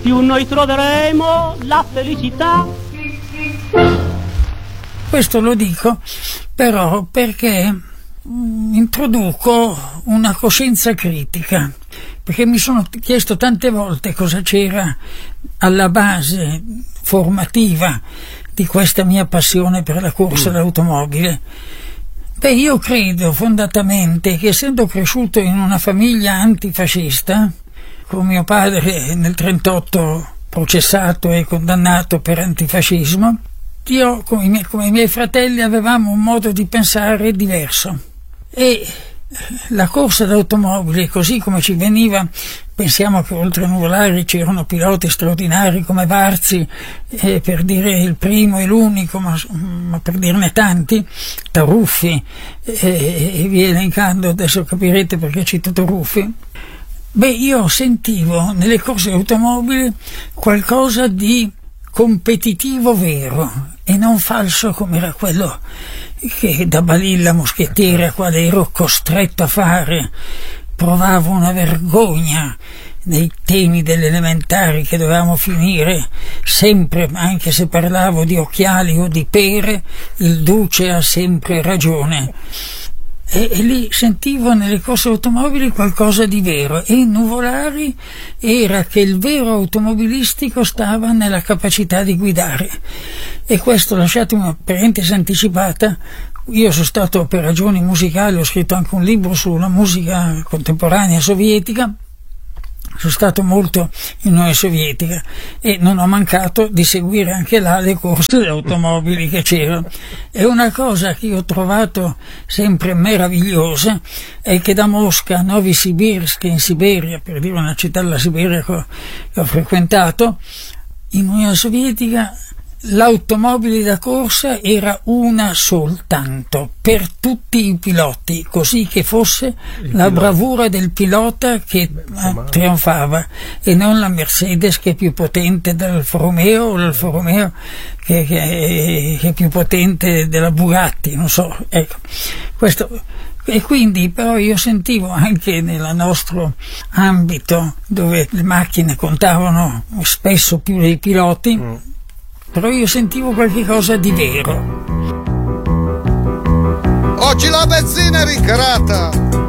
Più noi troveremo la felicità. Questo lo dico però perché introduco una coscienza critica, perché mi sono chiesto tante volte cosa c'era alla base formativa di questa mia passione per la corsa d'automobile. Beh, io credo fondatamente che, essendo cresciuto in una famiglia antifascista, con mio padre nel 1938 processato e condannato per antifascismo, io come i miei fratelli avevamo un modo di pensare diverso, e la corsa d'automobili, così come ci veniva, pensiamo che oltre a Nuvolari c'erano piloti straordinari come Varzi, per dire il primo e l'unico, ma per dirne tanti, Taruffi, e via elencando, adesso capirete perché cito Taruffi. Beh, io sentivo nelle corse automobili qualcosa di competitivo vero e non falso come era quello che da balilla moschettiere a quale ero costretto a fare. Provavo una vergogna nei temi delle elementari che dovevamo finire sempre, anche se parlavo di occhiali o di pere, il duce ha sempre ragione. E lì sentivo nelle corse automobili qualcosa di vero, e in Nuvolari era che il vero automobilistico stava nella capacità di guidare. E questo, lasciatemi una parentesi anticipata, io sono stato, per ragioni musicali, ho scritto anche un libro sulla musica contemporanea sovietica, sono stato molto in Unione Sovietica e non ho mancato di seguire anche là le corse automobili che c'erano. E una cosa che io ho trovato sempre meravigliosa è che da Mosca a Novosibirsk, in Siberia, per dire una città della Siberia che ho frequentato, in Unione Sovietica l'automobile da corsa era una soltanto per tutti i piloti, così che fosse la bravura del pilota che trionfava, e non la Mercedes che è più potente dell'Alfa Romeo, o l'Alfa Romeo che è più potente della Bugatti, non so, ecco. Questo. E quindi però io sentivo anche nel nostro ambito, dove le macchine contavano spesso più dei piloti, però io sentivo qualche cosa di vero. Oggi la benzina è rincarata,